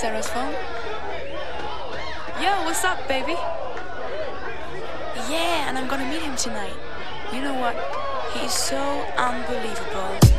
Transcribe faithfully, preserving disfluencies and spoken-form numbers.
Sarah's phone. Yo, what's up, baby? Yeah, and I'm gonna meet him tonight. You know what? He's so unbelievable.